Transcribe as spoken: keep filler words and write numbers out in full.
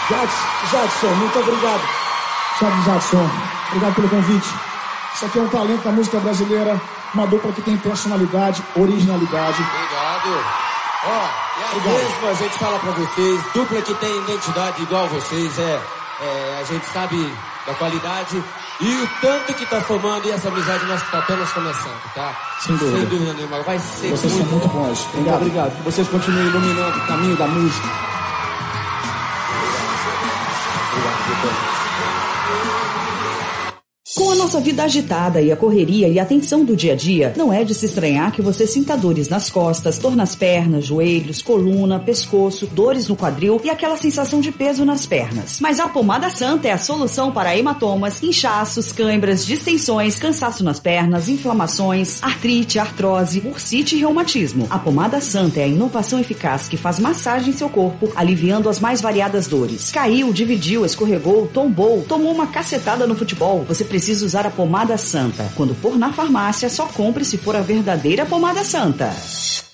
Jadson, Jadson, muito obrigado. Sabe, Jadson, obrigado pelo convite. Isso aqui é um talento da música brasileira, uma dupla que tem personalidade, originalidade. Obrigado. Ó, e aí mesmo a gente fala pra vocês, dupla que tem identidade igual vocês, é, é, a gente sabe da qualidade e o tanto que tá formando, e essa amizade nós tá apenas começando, tá? Sem dúvida. Sem dúvida nenhuma, vai ser Vocês muito são muito bom. bons. Obrigado, obrigado. Que vocês continuem iluminando o caminho da música. Com a nossa vida agitada e a correria e a tensão do dia a dia, não é de se estranhar que você sinta dores nas costas, dor nas pernas, joelhos, coluna, pescoço, dores no quadril e aquela sensação de peso nas pernas. Mas a Pomada Santa é a solução para hematomas, inchaços, câimbras, distensões, cansaço nas pernas, inflamações, artrite, artrose, bursite e reumatismo. A Pomada Santa é a inovação eficaz que faz massagem em seu corpo, aliviando as mais variadas dores. Caiu, dividiu, escorregou, tombou, tomou uma cacetada no futebol. Você precisa usar a Pomada Santa. Quando for na farmácia, só compre se for a verdadeira Pomada Santa.